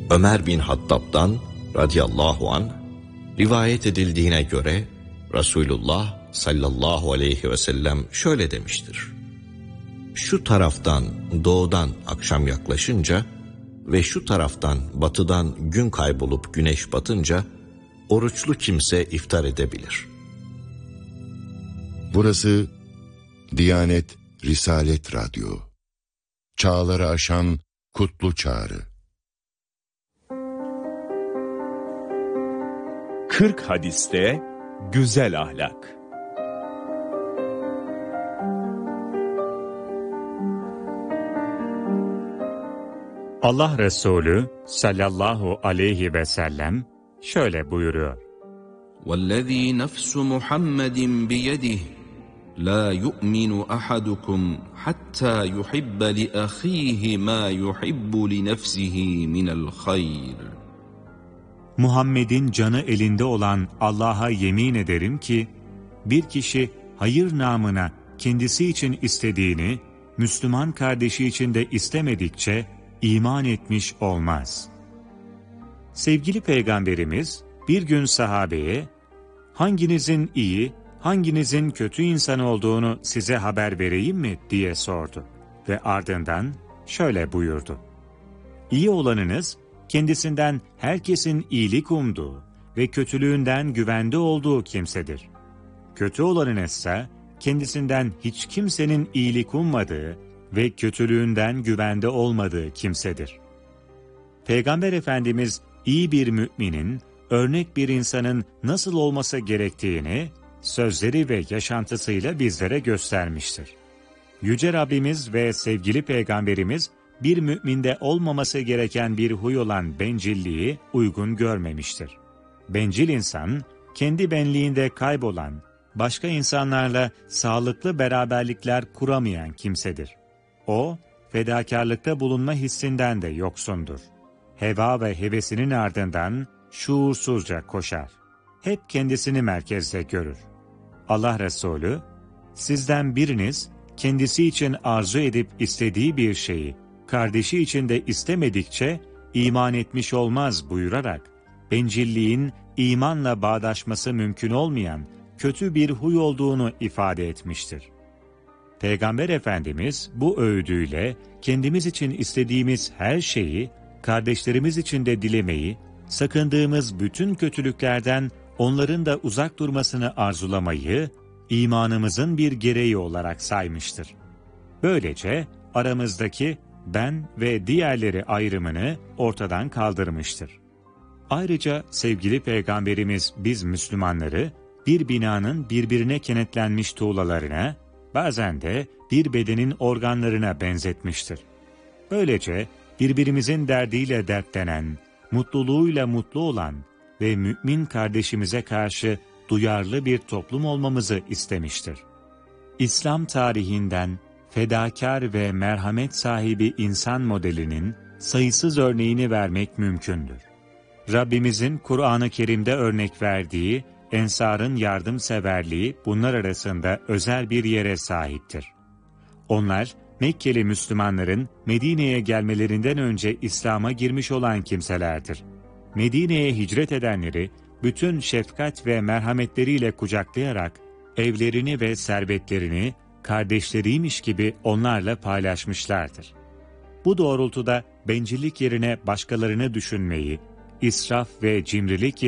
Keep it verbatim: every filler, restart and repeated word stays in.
Ömer bin Hattab'dan radıyallahu anh rivayet edildiğine göre Resulullah sallallahu aleyhi ve sellem şöyle demiştir: şu taraftan doğudan akşam yaklaşınca ve şu taraftan batıdan gün kaybolup güneş batınca oruçlu kimse iftar edebilir. Burası Diyanet Risalet Radyo. Çağları aşan kutlu çağrı. kırk hadiste güzel ahlak. Allah Resulü sallallahu aleyhi ve sellem şöyle buyuruyor: وَالَّذ۪ي نَفْسُ مُحَمَّدٍ بِيَدِهِ لَا يُؤْمِنُ أَحَدُكُمْ حَتَّى يُحِبَّ لِأَخِيهِ مَا يُحِبُّ لِنَفْسِهِ مِنَ الْخَيْرِ. Muhammed'in canı elinde olan Allah'a yemin ederim ki, bir kişi hayır namına kendisi için istediğini, Müslüman kardeşi için de istemedikçe iman etmiş olmaz. Sevgili Peygamberimiz bir gün sahabeye, hanginizin iyi, hanginizin kötü insan olduğunu size haber vereyim mi diye sordu ve ardından şöyle buyurdu: İyi olanınız, kendisinden herkesin iyilik umduğu ve kötülüğünden güvende olduğu kimsedir. Kötü olanınızsa, kendisinden hiç kimsenin iyilik ummadığı ve kötülüğünden güvende olmadığı kimsedir. Peygamber Efendimiz, iyi bir müminin, örnek bir insanın nasıl olması gerektiğini, sözleri ve yaşantısıyla bizlere göstermiştir. Yüce Rabbimiz ve sevgili Peygamberimiz, bir müminde olmaması gereken bir huy olan bencilliği uygun görmemiştir. Bencil insan, kendi benliğinde kaybolan, başka insanlarla sağlıklı beraberlikler kuramayan kimsedir. O, fedakarlıkta bulunma hissinden de yoksundur. Heva ve hevesinin ardından şuursuzca koşar. Hep kendisini merkezde görür. Allah Resulü, sizden biriniz kendisi için arzu edip istediği bir şeyi kardeşi için de istemedikçe iman etmiş olmaz buyurarak, bencilliğin imanla bağdaşması mümkün olmayan kötü bir huy olduğunu ifade etmiştir. Peygamber Efendimiz bu öğüdüyle kendimiz için istediğimiz her şeyi kardeşlerimiz için de dilemeyi, sakındığımız bütün kötülüklerden onların da uzak durmasını arzulamayı imanımızın bir gereği olarak saymıştır. Böylece aramızdaki ben ve diğerleri ayrımını ortadan kaldırmıştır. Ayrıca sevgili Peygamberimiz biz Müslümanları bir binanın birbirine kenetlenmiş tuğlalarına, bazen de bir bedenin organlarına benzetmiştir. Böylece birbirimizin derdiyle dertlenen, mutluluğuyla mutlu olan ve mümin kardeşimize karşı duyarlı bir toplum olmamızı istemiştir. İslam tarihinden fedakar ve merhamet sahibi insan modelinin sayısız örneğini vermek mümkündür. Rabbimizin Kur'an-ı Kerim'de örnek verdiği Ensar'ın yardımseverliği bunlar arasında özel bir yere sahiptir. Onlar, Mekkeli Müslümanların Medine'ye gelmelerinden önce İslam'a girmiş olan kimselerdir. Medine'ye hicret edenleri bütün şefkat ve merhametleriyle kucaklayarak evlerini ve servetlerini kardeşleriymiş gibi onlarla paylaşmışlardır. Bu doğrultuda bencillik yerine başkalarını düşünmeyi, israf ve cimrilik yerine